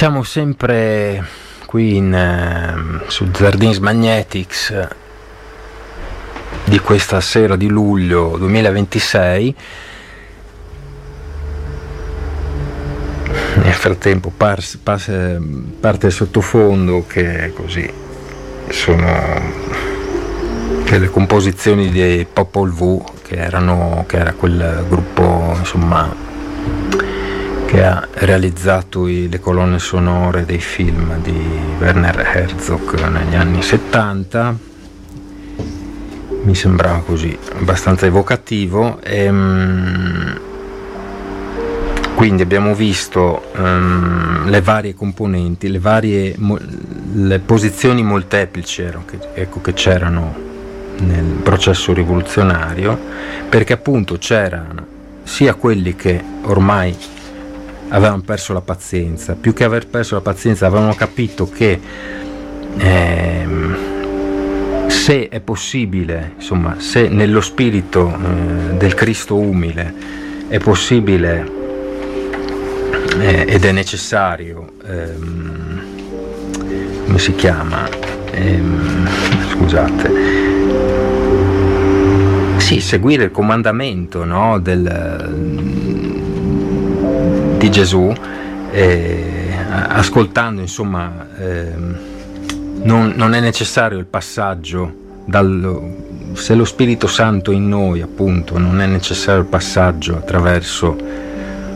Siamo sempre qui su Zardins Magnetics di questa sera di luglio 2026. Nel frattempo parte il sottofondo, che è così, sono delle composizioni di Popol Vuh, che era quel gruppo, insomma, che ha realizzato le colonne sonore dei film di Werner Herzog negli anni 70. Mi sembrava così abbastanza evocativo, quindi abbiamo visto le varie componenti, le posizioni molteplici che c'erano nel processo rivoluzionario, perché appunto c'erano sia quelli che ormai avevano perso la pazienza, più che aver perso la pazienza avevano capito che se è possibile, insomma, se nello spirito del Cristo umile è possibile ed è necessario, come si chiama, scusate, sì, seguire il comandamento, no, di Gesù, ascoltando, insomma, non è necessario il passaggio se lo Spirito Santo in noi, appunto, non è necessario il passaggio attraverso